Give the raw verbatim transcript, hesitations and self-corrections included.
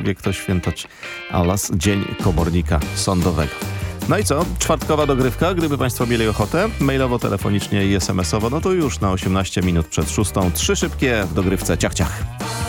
wie kto świętać alas, Dzień Komornika Sądowego. No i co? Czwartkowa dogrywka, gdyby Państwo mieli ochotę, mailowo, telefonicznie i es em esowo, no to już na osiemnaście minut przed szóstą. Trzy szybkie w dogrywce ciach ciach.